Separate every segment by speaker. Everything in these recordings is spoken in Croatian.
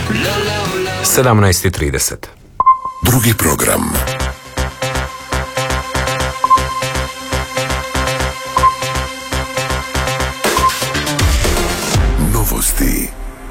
Speaker 1: 17:30.
Speaker 2: Drugi program. Novosti.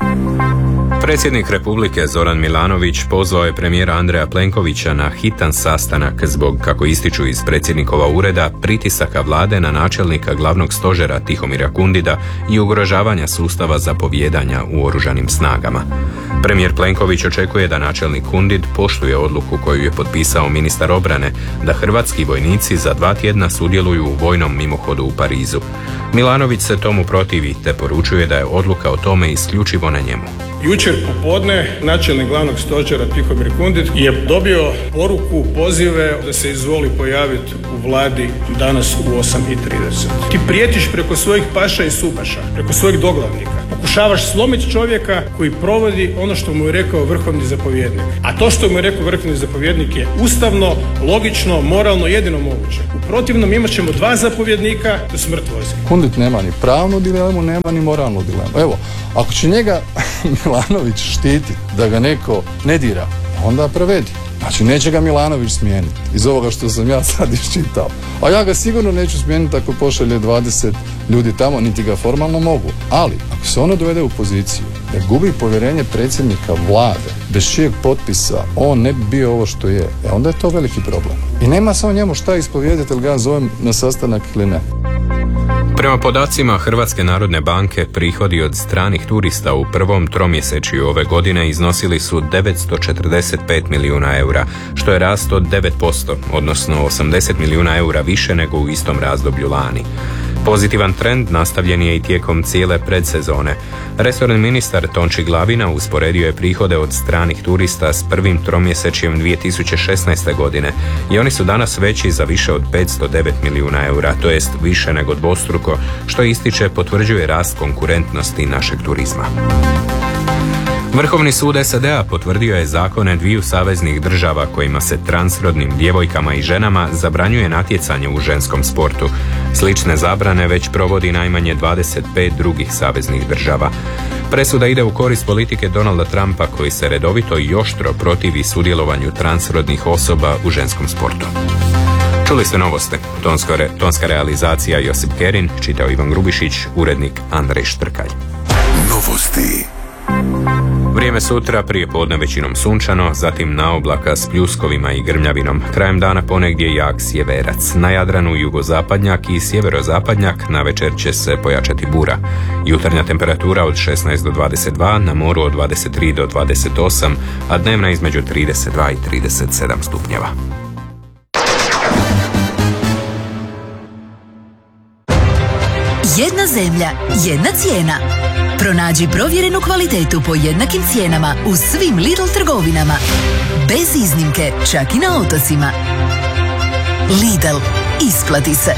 Speaker 1: Predsjednik Republike Zoran Milanović pozvao je premijera Andreja Plenkovića na hitan sastanak zbog, kako ističu iz predsjednikova ureda, pritisaka vlade na načelnika glavnog stožera Tihomira Kundida i ugrožavanja sustava zapovijedanja u oružanim snagama. Premijer Plenković očekuje da načelnik Kundid poštuje odluku koju je potpisao ministar obrane da hrvatski vojnici za 2 tjedna sudjeluju u vojnom mimohodu u Parizu. Milanović se tomu protivi te poručuje da je odluka o tome isključivo na njemu.
Speaker 3: Jučer popodne načelnik glavnog stožera Tihomir Kundid je dobio poruku, pozive da se izvoli pojaviti u vladi danas u 8:30. Ti prijetiš preko svojih paša i supaša, preko svojih doglavnika. Pokušavaš slomiti čovjeka koji provodi ono što mu je rekao vrhovni zapovjednik. A to što mu je rekao vrhovni zapovjednik je ustavno, logično, moralno, jedino moguće. U protivnom imat ćemo 2 zapovjednika do smrt vozi.
Speaker 4: Kundid nema ni pravnu dilemu, nema ni moralnu dilemu. Evo, ako će njega Milanović štiti da ga neko ne dira, onda prevedi. Znači, neće ga Milanović smijeniti iz ovoga što sam ja sad iščitao. A ja ga sigurno neću smijeniti ako pošalje 20 ljudi tamo, niti ga formalno mogu. Ali, ako se ono dovede u poziciju da gubi povjerenje predsjednika vlade, bez čijeg potpisa on ne bi bio ovo što je, onda je to veliki problem. I nema samo njemu šta ispovijedati, ili ga zovem na sastanak ili ne.
Speaker 1: Prema podacima Hrvatske narodne banke, prihodi od stranih turista u prvom tromjesečju ove godine iznosili su 945 milijuna eura, što je rast od 9%, odnosno 80 milijuna eura više nego u istom razdoblju lani. Pozitivan trend nastavljen je i tijekom cijele predsezone. Resorni ministar Tonči Glavina usporedio je prihode od stranih turista s prvim tromjesečjem 2016. godine i oni su danas veći za više od 509 milijuna eura, to jest više nego dvostruko, što ističe potvrđuje rast konkurentnosti našeg turizma. Vrhovni sud SAD-a potvrdio je zakone 2 saveznih država kojima se transrodnim djevojkama i ženama zabranjuje natjecanje u ženskom sportu. Slične zabrane već provodi najmanje 25 drugih saveznih država. Presuda ide u korist politike Donalda Trumpa koji se redovito i oštro protivi sudjelovanju transrodnih osoba u ženskom sportu. Čuli ste novosti. Tonska realizacija Josip Kerin, čitao Ivan Grubišić, urednik Andrej Štrkalj.
Speaker 2: Novosti.
Speaker 1: Vrijeme sutra, prije podne većinom sunčano, zatim na oblaka s pljuskovima i grmljavinom. Krajem dana ponegdje jak sjeverac. Na Jadranu jugozapadnjak i sjeverozapadnjak, navečer će se pojačati bura. Jutarnja temperatura od 16 do 22, na moru od 23 do 28, a dnevna između 32 i 37 stupnjeva.
Speaker 5: Jedna zemlja, jedna cijena. Pronađi provjerenu kvalitetu po jednakim cijenama u svim Lidl trgovinama. Bez iznimke, čak i na otocima. Lidl, isplati se.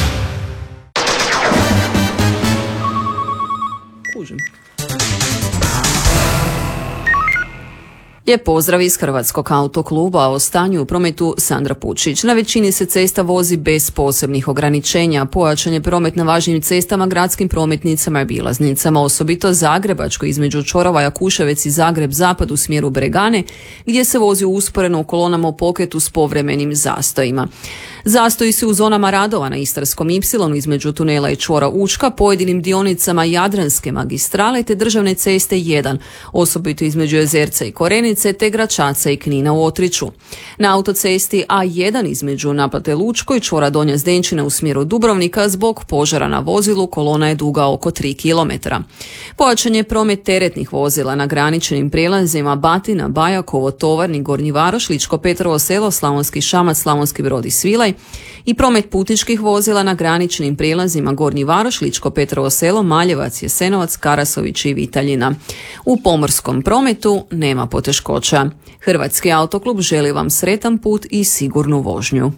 Speaker 6: Lijep pozdrav iz Hrvatskog autokluba. O stanju u prometu Sandra Pučić. Na većini se cesta vozi bez posebnih ograničenja. Pojačan je promet na važnim cestama, gradskim prometnicama i obilaznicama, osobito Zagrebačkoj između Čorova, Jakuševec i Zagreb zapad u smjeru Bregane, gdje se vozi usporeno u kolonama u pokretu s povremenim zastojima. Zastoji se u zonama radova na Istarskom Y između tunela i čvora Učka, pojedinim dionicama Jadranske magistrale te državne ceste 1, osobito između Jezerca i Korenice te Gračaca i Knina u Otriću. Na autocesti A1 između Naplate Lučko i čvora Donja Zdenčina u smjeru Dubrovnika zbog požara na vozilu kolona je duga oko 3 km. Pojačan je promet teretnih vozila na graničnim prijelazima Batina, Bajakovo, Tovarnik, Gornji Varoš, Ličko Petrovo Selo, Slavonski Šamac, Slavonski Brod i Svilaj i promet putničkih vozila na graničnim prijelazima Gornji Varoš, Ličko Petrovo Selo, Maljevac, Jesenovac, Karasović i Vitaljina. U pomorskom prometu nema poteškoća. Hrvatski autoklub želi vam sretan put i sigurnu vožnju.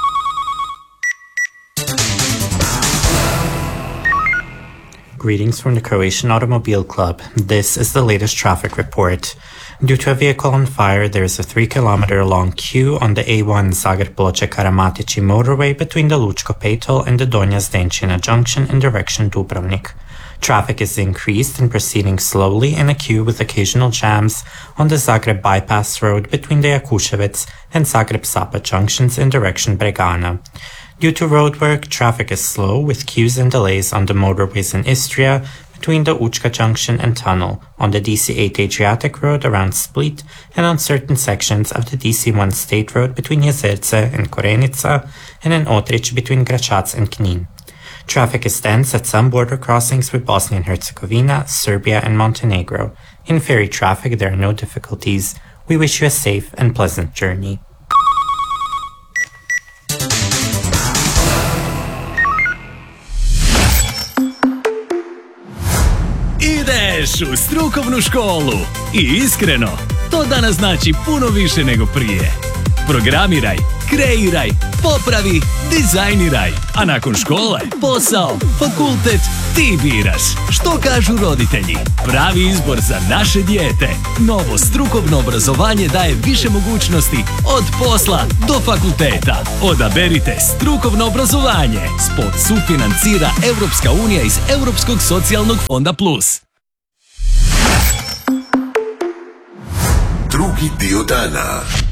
Speaker 7: Greetings from the Croatian Automobile Club. This is the latest traffic report. Due to a vehicle on fire, there is a 3-kilometer long queue on the A1 Zagreb-Ploče-Karamatići motorway between the Lučko Petal and the Donja Zdenčina junction in direction Dubrovnik. Traffic is increased and proceeding slowly in a queue with occasional jams on the Zagreb bypass road between the Jakuševac and Zagreb-Sapa junctions in direction Bregana. Due to roadwork, traffic is slow with queues and delays on the motorways in Istria between the Učka junction and tunnel, on the DC-8 Adriatic road around Split, and on certain sections of the DC-1 state road between Jezerce and Korenica, and in Otrich between Gračac and Knin. Traffic is dense at some border crossings with Bosnia and Herzegovina, Serbia, and Montenegro. In ferry traffic, there are no difficulties. We wish you a safe and pleasant journey.
Speaker 8: Ideš u strukovnu školu i iskreno, to danas znači puno više nego prije. Programiraj, kreiraj, popravi, dizajniraj, a nakon škole, posao, fakultet, ti biraš. Što kažu roditelji? Pravi izbor za naše dijete. Novo strukovno obrazovanje daje više mogućnosti od posla do fakulteta. Odaberite strukovno obrazovanje. Spot sufinancira Europska unija iz Europskog socijalnog fonda Plus.
Speaker 2: Drugi dio dana.